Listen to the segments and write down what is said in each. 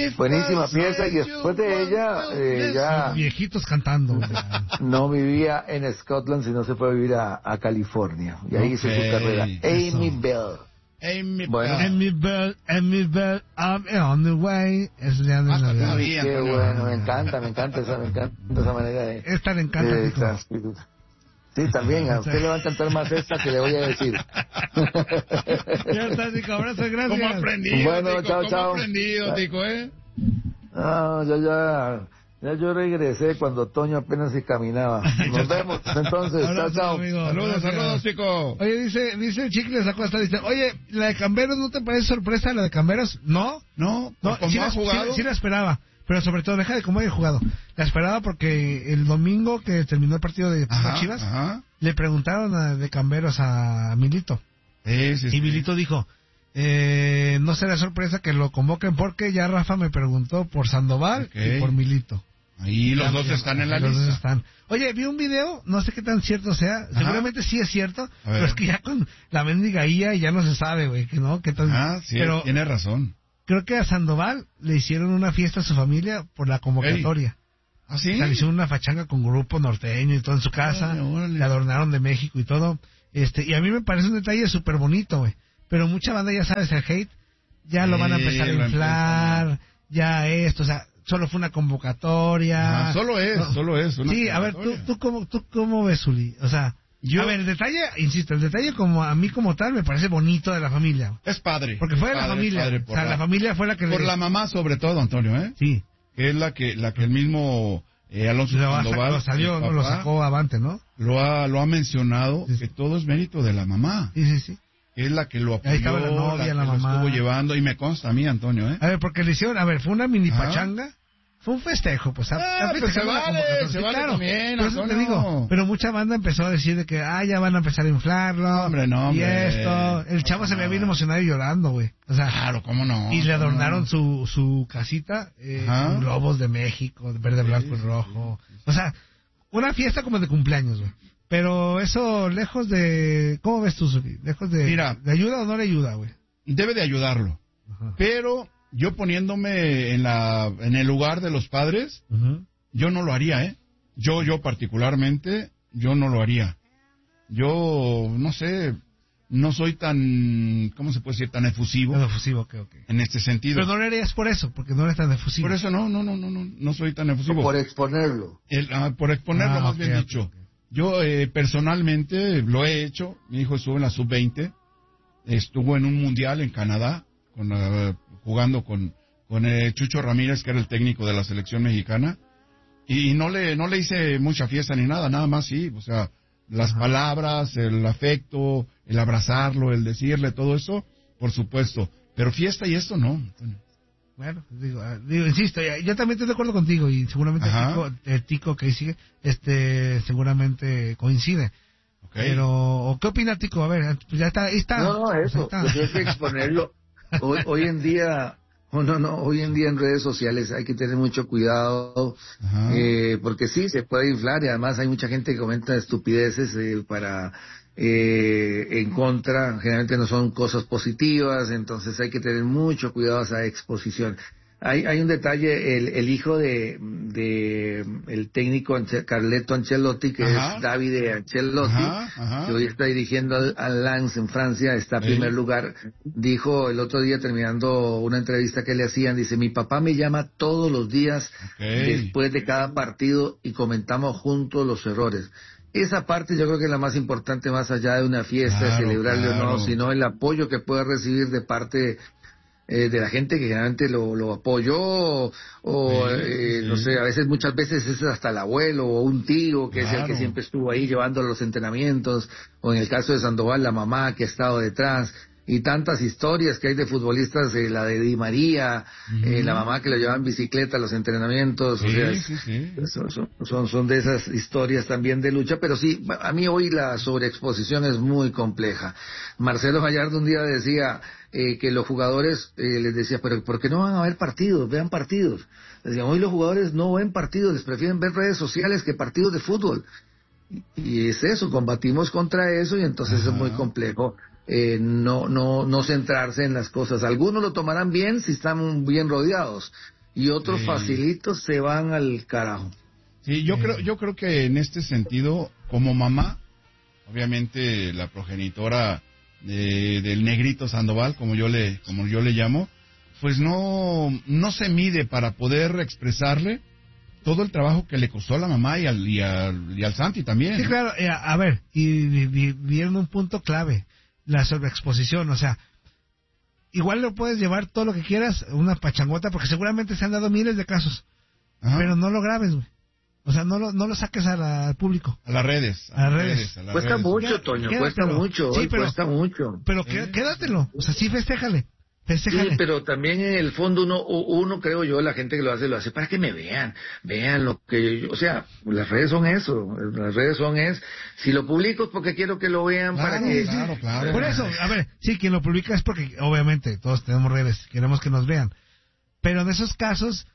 Buenísima pieza, y después de ella, ya... Viejitos cantando. No vivía en Scotland, sino se fue a vivir a California. Y ahí hizo su carrera. Amy Bell. Bueno. Amy Bell, I'm on the way. Es de Navidad. Qué bueno, me encanta esa manera de... Esta le encanta, Sí, también, a usted le va a encantar más esta que le voy a decir. Ya está, Tico, abrazo, gracias. ¿Cómo aprendido, bueno, Tico? chao. ¿Cómo aprendido, Tico, No, ya yo regresé cuando Toño apenas se caminaba. Nos vemos, entonces, chao. Saludos, Tico. Oye, dice Chicles Acosta, dice, oye, ¿la de Camberos no te parece sorpresa, la de Camberos? No, ¿cómo sí ha jugado? Sí la esperaba. Pero sobre todo, deja de cómo haya jugado. La esperaba porque el domingo que terminó el partido de Chivas, le preguntaron de Camberos a Milito. Y Milito dijo, no será sorpresa que lo convoquen porque ya Rafa me preguntó por Sandoval y por Milito. Ahí los dos están en la lista. Los dos están. Oye, vi un video, no sé qué tan cierto sea, seguramente sí es cierto, pero es que ya con la mendiga IA ya no se sabe, güey, que no, qué tan... Sí, pero tiene razón. Creo que a Sandoval le hicieron una fiesta a su familia por la convocatoria. ¿Ah, sí? O sea, le hicieron una fachanga con grupo norteño y todo en su casa, le adornaron de México y todo. Y a mí me parece un detalle súper bonito, güey. Pero mucha banda, ya sabes, el hate, ya lo van a empezar a inflar, ya esto, o sea, solo fue una convocatoria. Solo es. Sí, a ver, ¿tú cómo ves, Zuli? O sea, a ver, el detalle, insisto, el detalle como a mí como tal me parece bonito de la familia. Es padre. Porque fue de la familia. O sea, la familia fue la que... Por la mamá sobre todo, Antonio, ¿eh? Sí. Que es la que el mismo Alonso Sandoval... Lo sacó avante, ¿no? Lo ha mencionado, que todo es mérito de la mamá. Sí. Es la que lo apoyó, ahí estaba la novia, la mamá. Lo estuvo llevando, y me consta a mí, Antonio, ¿eh? A ver, porque le hicieron, fue una mini pachanga. Fue un festejo, pues. Pues se vale también, por eso te digo. Pero mucha banda empezó a decir de que, ya van a empezar a inflarlo. Hombre. Y esto. El chavo se veía bien emocionado y llorando, güey. O sea, claro, cómo no. Y le adornaron su casita, con globos de México, de verde, blanco y rojo. O sea, una fiesta como de cumpleaños, güey. Pero eso, lejos de... ¿Cómo ves tú, Zuli? Lejos de... Mira, ¿de ayuda o no le ayuda, güey? Debe de ayudarlo. Pero... yo poniéndome en el lugar de los padres, yo no lo haría, ¿eh? Yo particularmente, yo no lo haría. Yo, no sé, no soy tan, ¿cómo se puede decir? Tan efusivo. Tan efusivo, ok. En este sentido. Pero no lo harías por eso, porque no eres tan efusivo. Por eso no soy tan efusivo. Por exponerlo. Por exponerlo, más bien dicho. Okay. Yo, personalmente, lo he hecho. Mi hijo estuvo en la sub-20. Estuvo en un mundial en Canadá, jugando con Chucho Ramírez, que era el técnico de la selección mexicana, y no le hice mucha fiesta ni nada más sí, o sea, las palabras, el afecto, el abrazarlo, el decirle todo eso, por supuesto, pero fiesta y esto no. Bueno, digo, insisto, yo también estoy de acuerdo contigo, y seguramente el tico que ahí sigue, seguramente coincide. Okay. Pero, ¿qué opina Tico? A ver, pues ya está, ahí está. No, eso, pues hay que exponerlo. Hoy en día, hoy en día en redes sociales hay que tener mucho cuidado, porque sí, se puede inflar, y además hay mucha gente que comenta estupideces en contra, generalmente no son cosas positivas, entonces hay que tener mucho cuidado a esa exposición. Hay un detalle, el hijo de el técnico Carleto Ancelotti, que es Davide Ancelotti, que hoy está dirigiendo al Lens en Francia, está en primer lugar, dijo el otro día terminando una entrevista que le hacían, dice, mi papá me llama todos los días después de cada partido y comentamos juntos los errores. Esa parte yo creo que es la más importante, más allá de una fiesta, celebrarle o no, sino el apoyo que pueda recibir de parte de la gente que generalmente lo apoyó, no sé, muchas veces es hasta el abuelo o un tío que es el que siempre estuvo ahí llevándolo a los entrenamientos, o en el caso de Sandoval, la mamá que ha estado detrás, y tantas historias que hay de futbolistas, la de Di María, la mamá que lo llevaba en bicicleta a los entrenamientos, son de esas historias también de lucha, pero sí, a mí hoy la sobreexposición es muy compleja. Marcelo Gallardo un día decía que los jugadores, les decía, pero ¿por qué no van a ver partidos? Vean partidos. Decían, hoy los jugadores no ven partidos, les prefieren ver redes sociales que partidos de fútbol. Y es eso, combatimos contra eso, y entonces es muy complejo no centrarse en las cosas. Algunos lo tomarán bien si están bien rodeados, y otros facilitos se van al carajo. Sí, yo creo que en este sentido, como mamá, obviamente la progenitora del negrito Sandoval, como yo le llamo, pues no se mide para poder expresarle todo el trabajo que le costó a la mamá y al Santi también. Sí, claro, a ver, y vieron un punto clave, la sobreexposición, o sea, igual lo puedes llevar todo lo que quieras, una pachangota, porque seguramente se han dado miles de casos, pero no lo grabes, güey. O sea, no lo saques al público. A las redes. Cuesta mucho, Toño, cuesta mucho. Sí, pero, cuesta mucho. Pero quédatelo. O sea, sí, festéjale. Sí, pero también en el fondo uno creo yo, la gente que lo hace para que me vean lo que yo, o sea, las redes son eso, si lo publico es porque quiero que lo vean, para que... Claro. Por eso, a ver, sí, quien lo publica es porque, obviamente, todos tenemos redes, queremos que nos vean, pero en esos casos,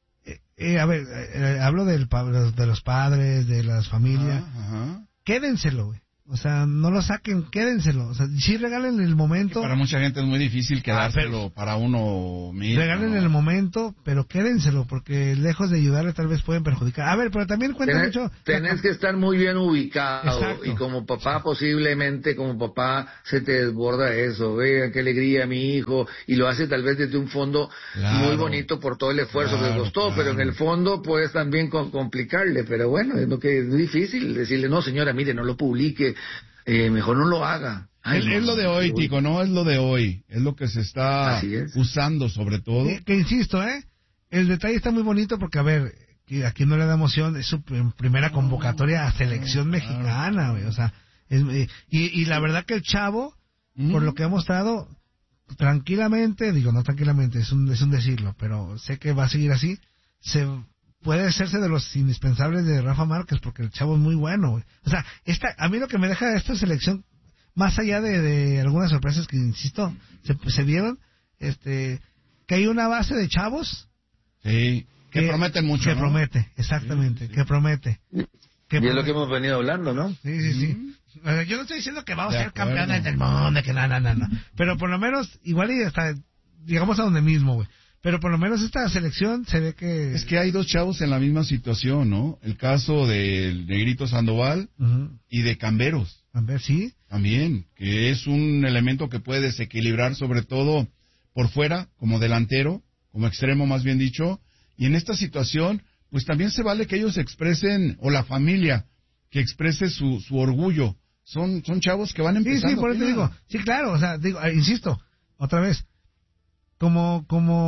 hablo de los padres, de las familias, quédenselo, güey. O sea, no lo saquen, quédenselo. O sea, sí regalen el momento. Para mucha gente es muy difícil quedárselo para uno mismo. Regalen el momento, pero quédenselo, porque lejos de ayudarle tal vez pueden perjudicar. A ver, pero también cuenta mucho... Tenés que estar muy bien ubicado. Exacto. Y como papá, posiblemente, se te desborda eso. Vean qué alegría mi hijo. Y lo hace tal vez desde un fondo muy bonito por todo el esfuerzo que costó. Pero en el fondo puedes también complicarle. Pero bueno, es lo que es difícil decirle, no señora, mire, no lo publique. Mejor no lo haga. Es lo de hoy, Tico, no es lo de hoy. Es lo que se está usando sobre todo. Que insisto, el detalle está muy bonito porque, a ver, aquí no le da emoción, es su primera convocatoria a selección mexicana, güey. O sea, y la verdad que el chavo, por lo que ha mostrado, tranquilamente, no tranquilamente, es un decirlo, pero sé que va a seguir así, puede hacerse de los indispensables de Rafa Márquez, porque el chavo es muy bueno, güey. O sea, a mí lo que me deja esta selección, más allá de algunas sorpresas que, insisto, se vieron, que hay una base de chavos. Sí, que prometen mucho, Que promete, exactamente, que promete. Y es lo que hemos venido hablando, ¿no? Sí. Yo no estoy diciendo que vamos a ser campeones del mundo, que no. Pero por lo menos, igual y hasta, digamos a donde mismo, güey. Pero por lo menos esta selección se ve que... Es que hay dos chavos en la misma situación, ¿no? El caso del negrito Sandoval y de Camberos. Sí. También, que es un elemento que puede desequilibrar sobre todo por fuera, como delantero, como extremo más bien dicho. Y en esta situación, pues también se vale que ellos expresen, o la familia, que exprese su orgullo. Son chavos que van empezando. Sí, por eso te digo. Sí, claro, o sea, insisto, otra vez. Como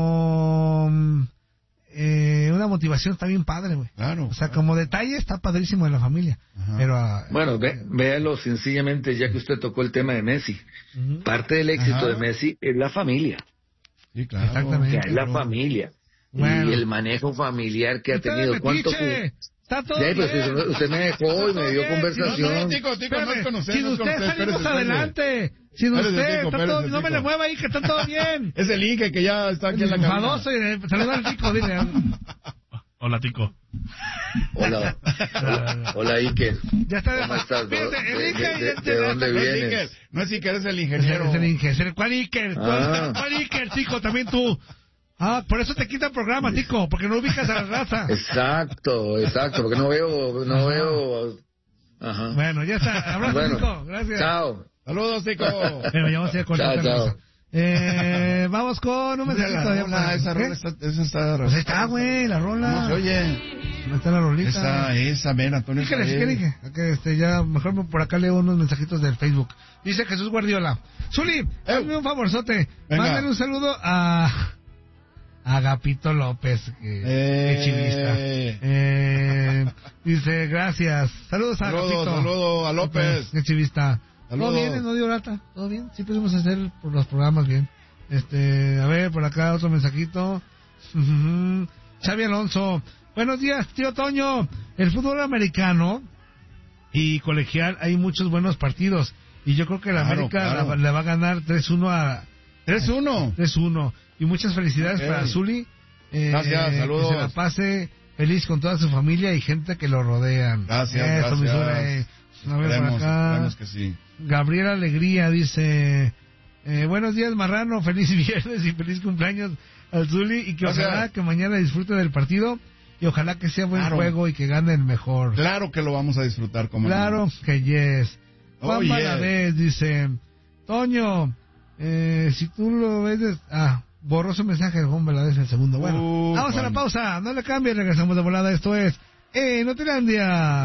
una motivación está bien padre, güey. Claro. O sea, como detalle está padrísimo de la familia. Pero bueno, véalo sencillamente, ya que usted tocó el tema de Messi. Parte del éxito de Messi es la familia. Sí, claro. Exactamente. Es la familia. Bueno. Y el manejo familiar que ha tenido. ¿Cuánto? Está todo bien. Usted me dejó y me dio conversación. Sin usted salimos adelante. Sin usted, no me le mueva ahí, que está todo bien. Es el Inge que ya está aquí en la cabina. Enfadoso, saluda al Tico, dile. Hola, Tico. Hola, Iker. Ya está. ¿Cómo estás? ¿De dónde vienes? No es Iker, es el ingeniero. Es el Iker. ¿Cuál Iker? ¿Cuál Iker, Tico? También tú. Por eso te quita el programa, Tico, porque no ubicas a la raza. Exacto, porque no veo. Ajá. Bueno, ya está. Abrazo, Tico. Gracias. Chao. Saludos, Tico. Bueno, ya vamos a ir con chao. Vamos con un mensajito. Esa rola está... Pues ahí está, güey, la rola. ¿Cómo se oye? Ahí está la rolita. Esa, ven, Antonio. ¿Qué dije? Ya, mejor por acá leo unos mensajitos del Facebook. Dice Jesús Guardiola. Zuli, hazme un favorzote. Mándale un saludo a Agapito López, que chivista. Dice, gracias. Saludos a Agapito. Saludos a López. Que chivista. Todo bien, no dio lata. Todo bien. Sí pudimos hacer por los programas bien. A ver, por acá otro mensajito. Xavi Alonso. Buenos días, tío Toño. El fútbol americano y colegial hay muchos buenos partidos. Y yo creo que la América le va a ganar 3-1 a... 3-1. Y muchas felicidades para Zuli. Gracias, saludos. Que se la pase feliz con toda su familia y gente que lo rodean. Gracias. A ver, por acá. Esperemos que sí. Gabriel Alegría dice... buenos días, Marrano. Feliz viernes y feliz cumpleaños al Zuli y que ojalá que mañana disfrute del partido y ojalá que sea buen juego y que gane el mejor. Claro que lo vamos a disfrutar como claro que yes. Juan Valadez dice, Toño, si tú lo ves... borró su mensaje de Juan Valadez el segundo. Bueno, vamos a la pausa, no le cambie, regresamos de volada. Esto es Notilandia.